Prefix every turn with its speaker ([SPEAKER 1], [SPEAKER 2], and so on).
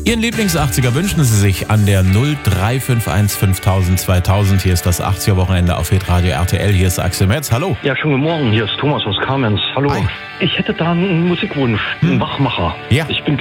[SPEAKER 1] Ihren Lieblings-80er wünschen Sie sich an der 0351 5000 2000. Hier ist das 80er-Wochenende auf Hitradio RTL. Hier ist Axel Metz. Hallo.
[SPEAKER 2] Ja, schönen guten Morgen. Hier ist Thomas aus Kamenz. Hallo.
[SPEAKER 1] Hi.
[SPEAKER 2] Ich hätte da einen Musikwunsch, einen Wachmacher.
[SPEAKER 1] Ja.
[SPEAKER 2] Ich bin